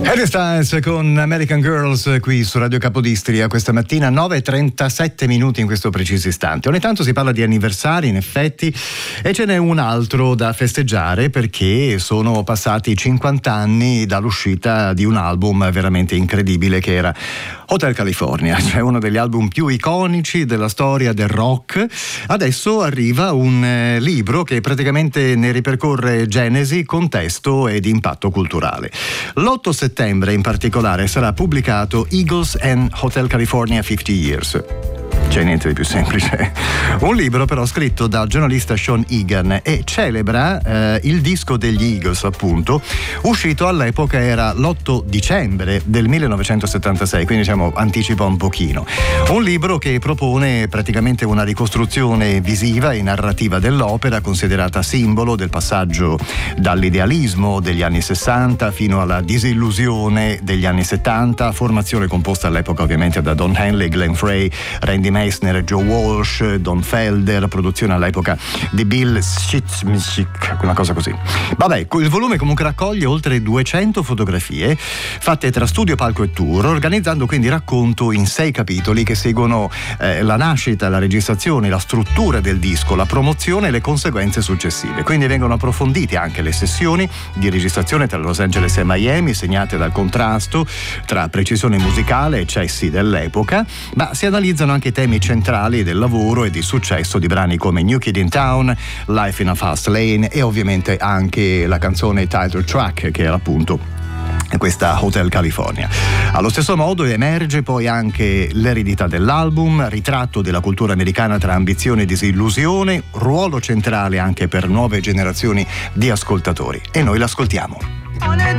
Harry Styles con American Girls qui su Radio Capodistria questa mattina, 9:37 minuti in questo preciso istante. Ogni tanto si parla di anniversari, in effetti, e ce n'è un altro da festeggiare perché sono passati 50 anni dall'uscita di un album veramente incredibile che era Hotel California, cioè uno degli album più iconici della storia del rock. Adesso arriva un libro che praticamente ne ripercorre genesi, contesto ed impatto culturale. L'8 settembre in particolare sarà pubblicato Eagles and Hotel California 50 Years. C'è niente di più semplice. Un libro però scritto dal giornalista Sean Egan e celebra il disco degli Eagles, appunto, uscito all'epoca era l'8 dicembre del 1976, quindi diciamo anticipa un pochino. Un libro che propone praticamente una ricostruzione visiva e narrativa dell'opera, considerata simbolo del passaggio dall'idealismo degli anni 60 fino alla disillusione degli anni 70, formazione composta all'epoca ovviamente da Don Henley, Glenn Frey, Randy Meisner, Joe Walsh, Don Felder, produzione all'epoca di Bill Schitzmich, una cosa così. Vabbè, il volume comunque raccoglie oltre 200 fotografie fatte tra studio, palco e tour, organizzando quindi racconto in 6 capitoli che seguono la nascita, la registrazione, la struttura del disco, la promozione e le conseguenze successive. Quindi vengono approfondite anche le sessioni di registrazione tra Los Angeles e Miami, segnate dal contrasto tra precisione musicale e eccessi dell'epoca, ma si analizzano anche temi centrali del lavoro e di successo di brani come New Kid in Town, Life in a Fast Lane e ovviamente anche la canzone title track che era appunto questa Hotel California. Allo stesso modo emerge poi anche l'eredità dell'album, ritratto della cultura americana tra ambizione e disillusione, ruolo centrale anche per nuove generazioni di ascoltatori. E noi l'ascoltiamo.